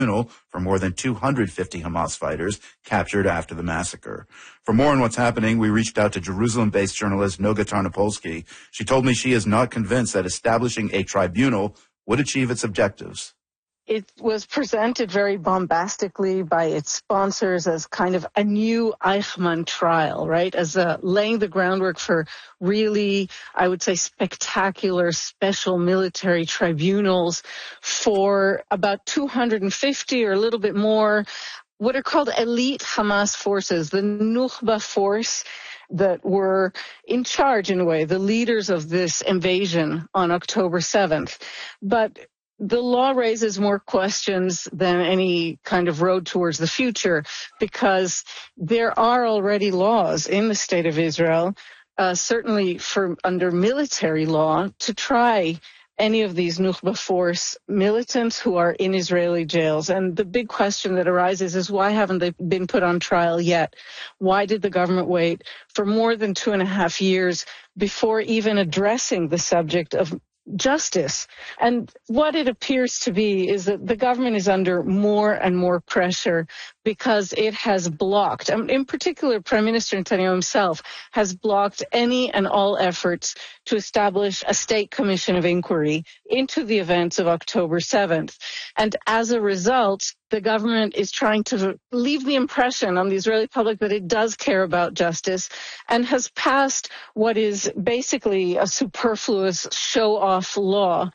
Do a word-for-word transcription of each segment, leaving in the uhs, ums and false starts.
for more than two hundred fifty Hamas fighters captured after the massacre. For more on what's happening, we reached out to Jerusalem-based journalist Noga Tarnopolsky. She told me she is not convinced that establishing a tribunal would achieve its objectives. It was presented very bombastically by its sponsors as kind of a new Eichmann trial, right? As a, laying the groundwork for really, I would say, spectacular special military tribunals for about two hundred fifty or a little bit more what are called elite Hamas forces, the Nukhba force that were in charge, in a way, the leaders of this invasion on October seventh. But the law raises more questions than any kind of road towards the future, because there are already laws in the state of Israel, uh, certainly for under military law, to try any of these Nukhba force militants who are in Israeli jails. And the big question that arises is, why haven't they been put on trial yet? Why did the government wait for more than two and a half years before even addressing the subject of justice? And what it appears to be is that the government is under more and more pressure because it has blocked, in particular, Prime Minister Netanyahu himself has blocked any and all efforts to establish a state commission of inquiry into the events of October seventh. And as a result, the government is trying to leave the impression on the Israeli public that it does care about justice, and has passed what is basically a superfluous show-off law.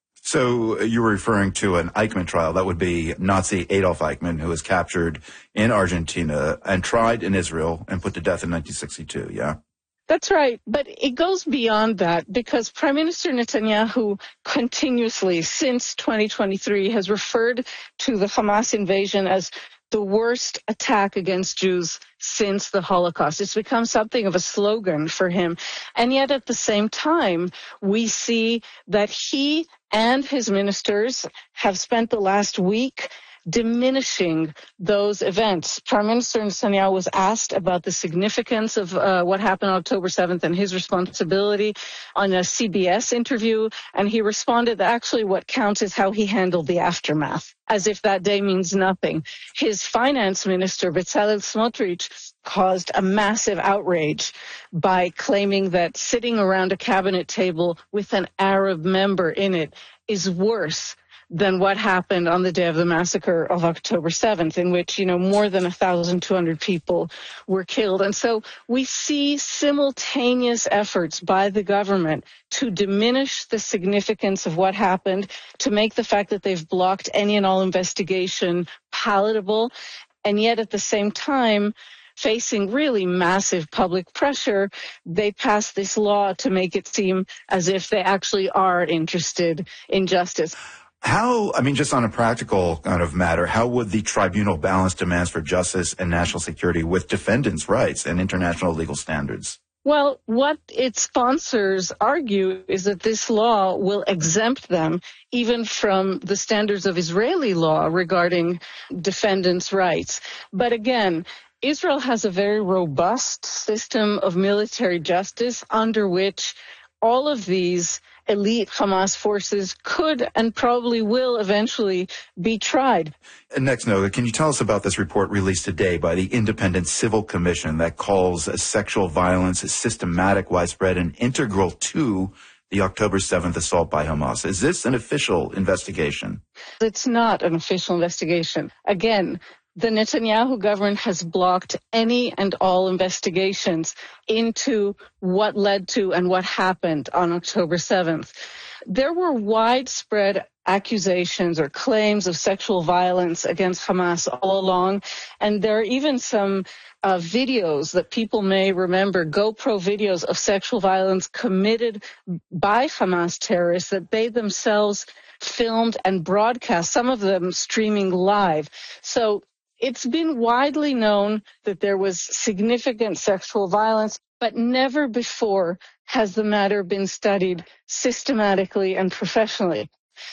So you were referring to an Eichmann trial. That would be Nazi Adolf Eichmann, who was captured in Argentina and tried in Israel and put to death in nineteen sixty-two, yeah? That's right. But it goes beyond that, because Prime Minister Netanyahu continuously, since twenty twenty-three, has referred to the Hamas invasion as the worst attack against Jews since the Holocaust. It's become something of a slogan for him. And yet at the same time, we see that he and his ministers have spent the last week diminishing those events. Prime Minister Netanyahu was asked about the significance of uh, what happened on October seventh and his responsibility on a C B S interview, and he responded that actually what counts is how he handled the aftermath, as if that day means nothing. His finance minister, Bezalel Smotrich, caused a massive outrage by claiming that sitting around a cabinet table with an Arab member in it is worse than what happened on the day of the massacre of October seventh, in which, you know, more than one thousand two hundred people were killed. And so we see simultaneous efforts by the government to diminish the significance of what happened, to make the fact that they've blocked any and all investigation palatable, and yet at the same time, facing really massive public pressure, they passed this law to make it seem as if they actually are interested in justice. How, I mean, just on a practical kind of matter, how would the tribunal balance demands for justice and national security with defendants' rights and international legal standards? Well, what its sponsors argue is that this law will exempt them even from the standards of Israeli law regarding defendants' rights. But again, Israel has a very robust system of military justice under which all of these elite Hamas forces could and probably will eventually be tried. And next, Noga, can you tell us about this report released today by the Independent Civil Commission that calls sexual violence systematic, widespread, and integral to the October seventh assault by Hamas? Is this an official investigation? It's not an official investigation. Again, the Netanyahu government has blocked any and all investigations into what led to and what happened on October seventh. There were widespread accusations or claims of sexual violence against Hamas all along, and there are even some uh, videos that people may remember, GoPro videos of sexual violence committed by Hamas terrorists that they themselves filmed and broadcast, some of them streaming live. So it's been widely known that there was significant sexual violence, but never before has the matter been studied systematically and professionally.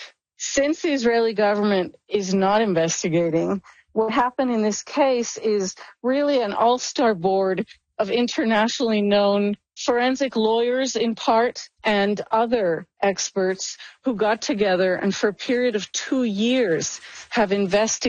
Since the Israeli government is not investigating, what happened in this case is really an all-star board of internationally known forensic lawyers in part and other experts who got together and for a period of two years have investigated